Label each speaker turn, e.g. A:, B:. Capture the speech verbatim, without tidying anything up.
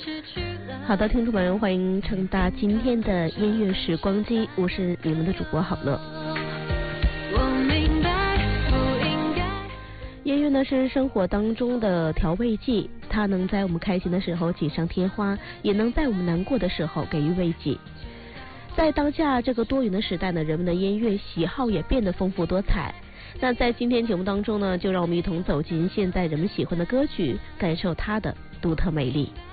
A: 好的，听众朋友，欢迎乘搭今天的音乐时光机，我是你们的主播好乐。音乐呢是生活当中的调味剂，它能在我们开心的时候锦上添花，也能在我们难过的时候给予慰藉。在当下这个多元的时代呢，人们的音乐喜好也变得丰富多彩。那在今天节目当中呢，就让我们一同走进现在人们喜欢的歌曲，感受它的独特魅力。